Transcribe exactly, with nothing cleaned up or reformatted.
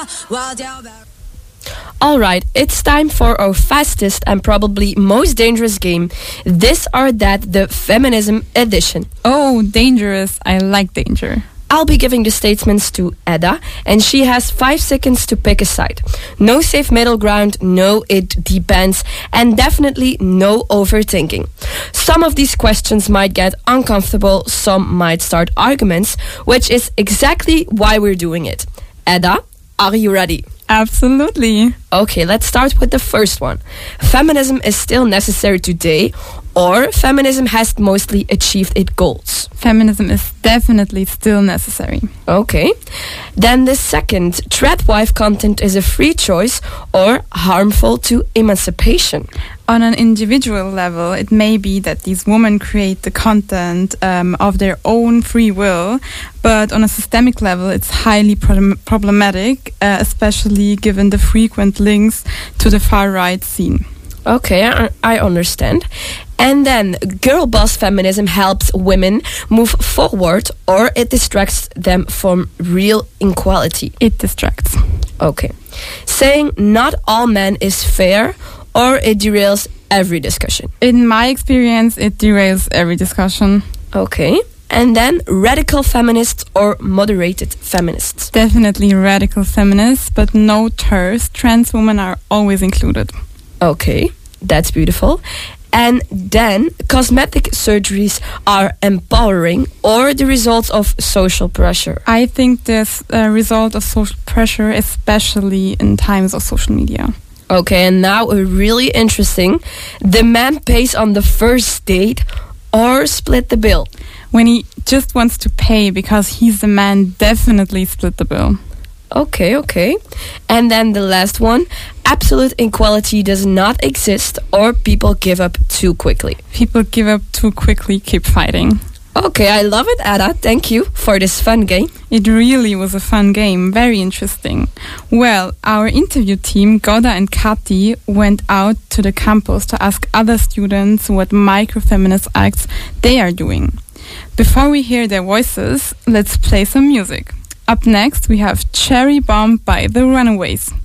Alright, it's time for our fastest and probably most dangerous game. This or That, the Feminism Edition. Oh, dangerous. I like danger. I'll be giving the statements to Edda, and she has five seconds to pick a side. No safe middle ground, no it depends, and definitely no overthinking. Some of these questions might get uncomfortable, some might start arguments, which is exactly why we're doing it. Edda, are you ready? Absolutely. Okay, let's start with the first one. Feminism is still necessary today, or feminism has mostly achieved its goals? Feminism is definitely still necessary. Okay. Then the second, thread-wife content is a free choice or harmful to emancipation? On an individual level, it may be that these women create the content um, of their own free will, but on a systemic level, it's highly pro- problematic, uh, especially given the frequent links to the far-right scene. Okay, I, I understand. And then, girl boss feminism helps women move forward, or it distracts them from real equality? It distracts. Okay. Saying not all men is fair, or it derails every discussion? In my experience, it derails every discussion. Okay. And then radical feminists or moderated feminists? Definitely radical feminists, but no terms. Trans women are always included. Okay, that's beautiful. And then cosmetic surgeries are empowering or the results of social pressure? I think this a uh, result of social pressure, especially in times of social media. Okay, and now a really interesting. The man pays on the first date or split the bill? When he just wants to pay because he's the man, definitely split the bill. Okay, okay. And then the last one. Absolute equality does not exist or people give up too quickly? People give up too quickly, keep fighting. Okay, I love it, Ada. Thank you for this fun game. It really was a fun game, very interesting. Well, our interview team, Goda and Kati, went out to the campus to ask other students what microfeminist acts they are doing. Before we hear their voices, let's play some music. Up next, we have Cherry Bomb by The Runaways.